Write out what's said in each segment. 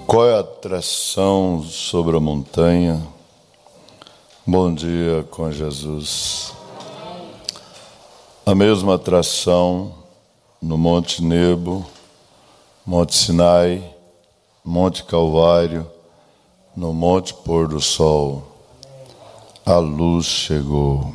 Qual é a atração sobre a montanha? Bom dia com Jesus. A mesma atração no Monte Nebo, Monte Sinai, Monte Calvário, no Monte Pôr do Sol. A luz chegou.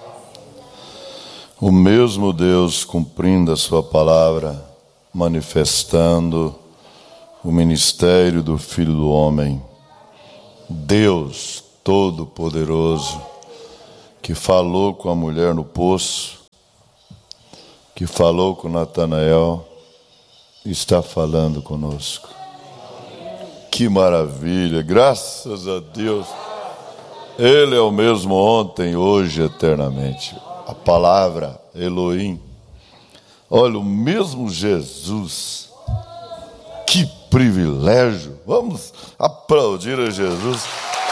O mesmo Deus cumprindo a sua palavra, manifestando o ministério do Filho do Homem, Deus Todo-Poderoso, que falou com a mulher no poço, que falou com Natanael, está falando conosco. Que maravilha, graças a Deus. Ele é o mesmo ontem, hoje, eternamente. A palavra Elohim. Olha, o mesmo Jesus. Que privilégio! Vamos aplaudir a Jesus.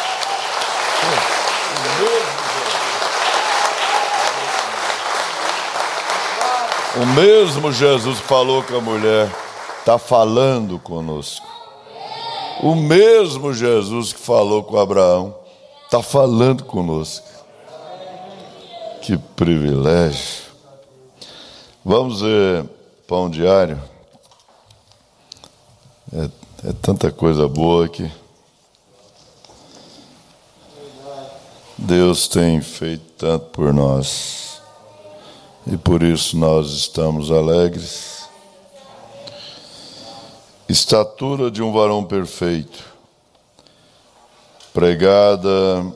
O mesmo Jesus falou com a mulher, está falando conosco. O mesmo Jesus que falou com Abraão, está falando conosco. Que privilégio! Vamos ver pão diário. É tanta coisa boa aqui. Deus tem feito tanto por nós. E por isso nós estamos alegres. Estatura de um varão perfeito. Pregada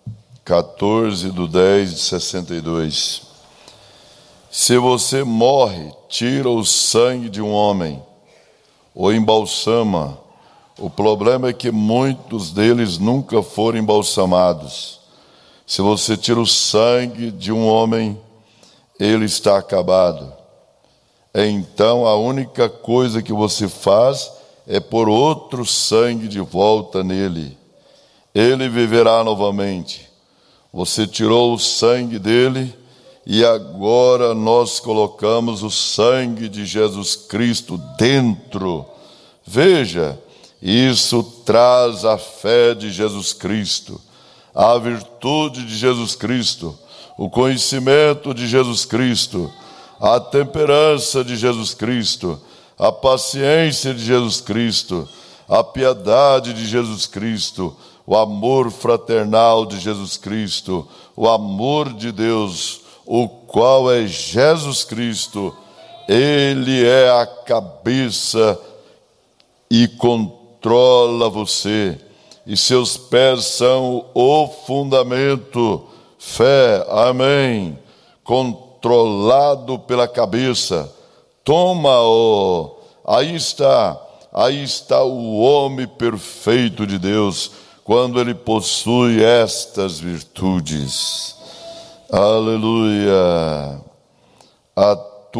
14/10/62. Se você morre, tira o sangue de um homem, ou embalsama. O problema é que muitos deles nunca foram embalsamados. Se você tira o sangue de um homem, ele está acabado. Então a única coisa que você faz é pôr outro sangue de volta nele. Ele viverá novamente. Você tirou o sangue dele e agora nós colocamos o sangue de Jesus Cristo dentro. Veja, isso traz a fé de Jesus Cristo, a virtude de Jesus Cristo, o conhecimento de Jesus Cristo, a temperança de Jesus Cristo, a paciência de Jesus Cristo, a piedade de Jesus Cristo, o amor fraternal de Jesus Cristo, o amor de Deus, o qual é Jesus Cristo. Ele é a cabeça e controla você, e seus pés são o fundamento. Fé, amém. Controlado pela cabeça. Toma-o. Aí está o homem perfeito de Deus, quando ele possui estas virtudes. Aleluia. A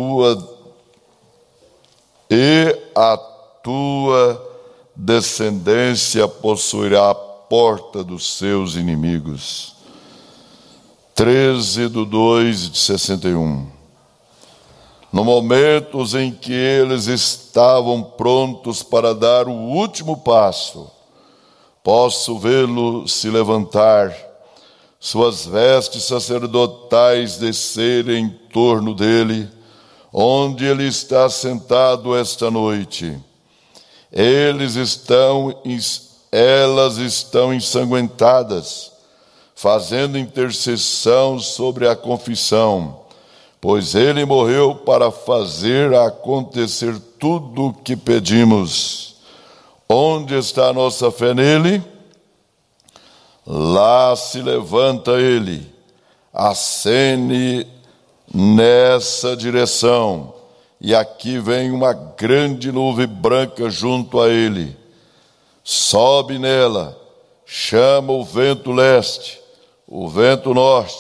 tua descendência possuirá a porta dos seus inimigos. 13/2/61. No momento em que eles estavam prontos para dar o último passo, posso vê-lo se levantar, suas vestes sacerdotais descerem em torno dele, onde ele está sentado esta noite. Elas estão ensanguentadas, fazendo intercessão sobre a confissão, pois ele morreu para fazer acontecer tudo o que pedimos. Onde está a nossa fé nele? Lá se levanta ele, acene nessa direção, e aqui vem uma grande nuvem branca junto a ele. Sobe nela, chama o vento leste, o vento norte,